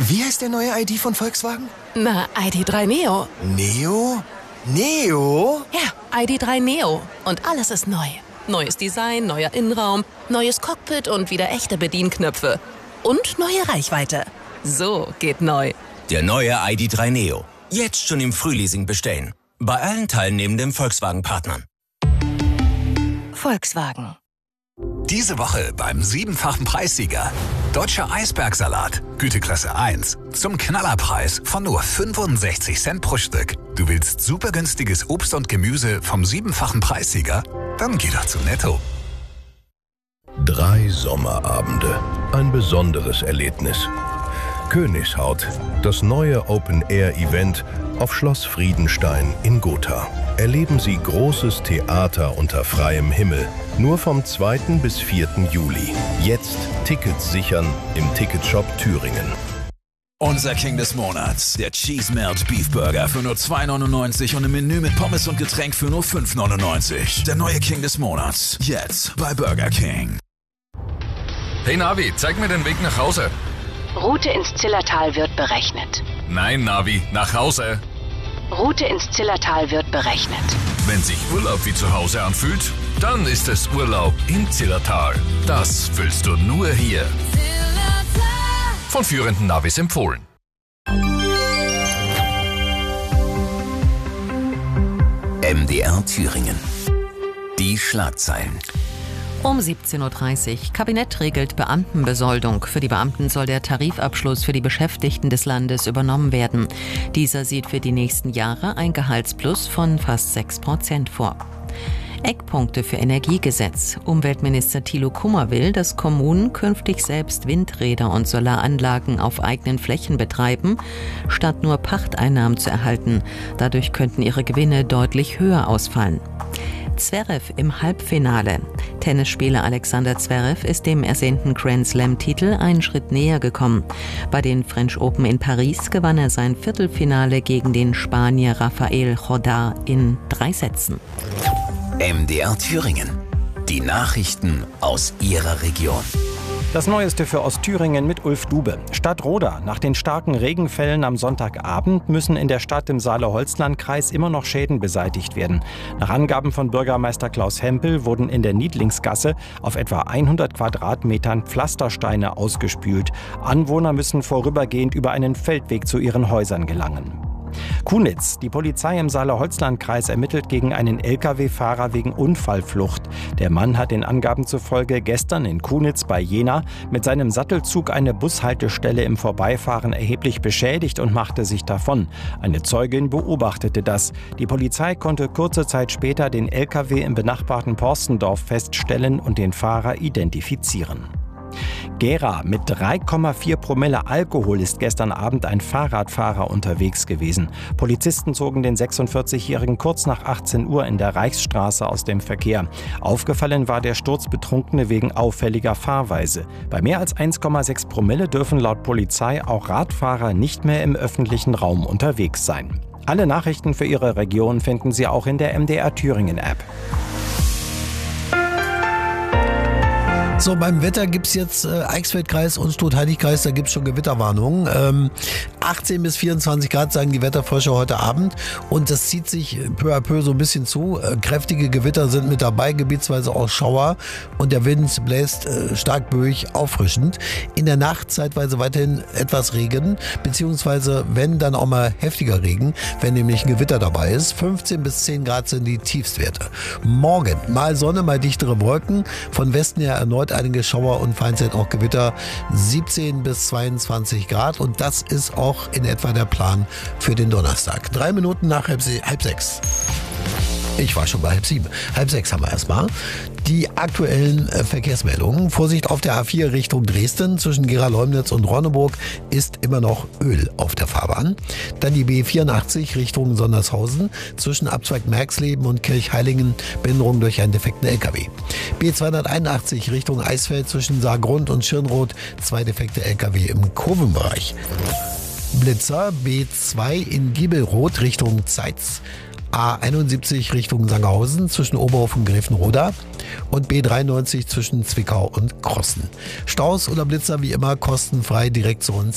Wie heißt der neue ID von Volkswagen? Na, ID.3 Neo. Neo? Neo? Ja, ID.3 Neo. Und alles ist neu. Neues Design, neuer Innenraum, neues Cockpit und wieder echte Bedienknöpfe. Und neue Reichweite. So geht neu. Der neue ID.3 Neo. Jetzt schon im Frühleasing bestellen. Bei allen teilnehmenden Volkswagen-Partnern. Volkswagen. Diese Woche beim 7-fachen Preissieger. Deutscher Eisbergsalat, Güteklasse 1. Zum Knallerpreis von nur 65 Cent pro Stück. Du willst super günstiges Obst und Gemüse vom 7-fachen Preissieger? Dann geh doch zu Netto. 3 Sommerabende. Ein besonderes Erlebnis. Königshaut, das neue Open-Air-Event auf Schloss Friedenstein in Gotha. Erleben Sie großes Theater unter freiem Himmel. Nur vom 2. bis 4. Juli. Jetzt Tickets sichern im Ticketshop Thüringen. Unser King des Monats, der Cheese Melt Beef Burger für nur 2,99 und im Menü mit Pommes und Getränk für nur 5,99. Der neue King des Monats, jetzt bei Burger King. Hey Navi, zeig mir den Weg nach Hause. Route ins Zillertal wird berechnet. Nein, Navi, nach Hause. Route ins Zillertal wird berechnet. Wenn sich Urlaub wie zu Hause anfühlt, dann ist es Urlaub im Zillertal. Das fühlst du nur hier. Von führenden Navis empfohlen. MDR Thüringen. Die Schlagzeilen. Um 17.30 Uhr. Kabinett regelt Beamtenbesoldung. Für die Beamten soll der Tarifabschluss für die Beschäftigten des Landes übernommen werden. Dieser sieht für die nächsten Jahre ein Gehaltsplus von fast 6% vor. Eckpunkte für Energiegesetz. Umweltminister Thilo Kummer will, dass Kommunen künftig selbst Windräder und Solaranlagen auf eigenen Flächen betreiben, statt nur Pachteinnahmen zu erhalten. Dadurch könnten ihre Gewinne deutlich höher ausfallen. Zverev im Halbfinale. Tennisspieler Alexander Zverev ist dem ersehnten Grand-Slam-Titel einen Schritt näher gekommen. Bei den French Open in Paris gewann er sein Viertelfinale gegen den Spanier Rafael Jordá in 3 Sätzen. MDR Thüringen. Die Nachrichten aus Ihrer Region. Das Neueste für Ostthüringen mit Ulf Dube. Stadt Roda. Nach den starken Regenfällen am Sonntagabend müssen in der Stadt im Saale-Holzland-Kreis immer noch Schäden beseitigt werden. Nach Angaben von Bürgermeister Klaus Hempel wurden in der Niedlingsgasse auf etwa 100 Quadratmetern Pflastersteine ausgespült. Anwohner müssen vorübergehend über einen Feldweg zu ihren Häusern gelangen. Kunitz. Die Polizei im Saale-Holzland-Kreis ermittelt gegen einen Lkw-Fahrer wegen Unfallflucht. Der Mann hat den Angaben zufolge gestern in Kunitz bei Jena mit seinem Sattelzug eine Bushaltestelle im Vorbeifahren erheblich beschädigt und machte sich davon. Eine Zeugin beobachtete das. Die Polizei konnte kurze Zeit später den Lkw im benachbarten Porstendorf feststellen und den Fahrer identifizieren. Gera. Mit 3,4 Promille Alkohol ist gestern Abend ein Fahrradfahrer unterwegs gewesen. Polizisten zogen den 46-Jährigen kurz nach 18 Uhr in der Reichsstraße aus dem Verkehr. Aufgefallen war der Sturzbetrunkene wegen auffälliger Fahrweise. Bei mehr als 1,6 Promille dürfen laut Polizei auch Radfahrer nicht mehr im öffentlichen Raum unterwegs sein. Alle Nachrichten für Ihre Region finden Sie auch in der MDR Thüringen App. So, beim Wetter gibt es jetzt Eichsfeldkreis und Stutt-Heidigkreis, da gibt es schon Gewitterwarnungen. 18 bis 24 Grad sagen die Wetterforscher heute Abend und das zieht sich peu à peu so ein bisschen zu. Kräftige Gewitter sind mit dabei, gebietsweise auch Schauer und der Wind bläst stark böig, auffrischend. In der Nacht zeitweise weiterhin etwas Regen, beziehungsweise wenn dann auch mal heftiger Regen, wenn nämlich ein Gewitter dabei ist. 15 bis 10 Grad sind die Tiefstwerte. Morgen mal Sonne, mal dichtere Wolken, von Westen her erneut einige Schauer und vereinzelt auch Gewitter, 17 bis 22 Grad und das ist auch in etwa der Plan für den Donnerstag. 3 Minuten nach halb 6. Ich war schon bei halb 7. Halb 6 haben wir erstmal. Die aktuellen Verkehrsmeldungen. Vorsicht auf der A4 Richtung Dresden. Zwischen Gera-Leumnitz und Ronneburg ist immer noch Öl auf der Fahrbahn. Dann die B84 Richtung Sondershausen. Zwischen Abzweig Merxleben und Kirchheilingen Behinderung durch einen defekten LKW. B281 Richtung Eisfeld zwischen Saargrund und Schirnroth. 2 defekte LKW im Kurvenbereich. Blitzer B2 in Giebelroth Richtung Zeitz. A71 Richtung Sangerhausen zwischen Oberhof und Gräfenroda und B93 zwischen Zwickau und Krossen. Staus oder Blitzer wie immer kostenfrei direkt zu uns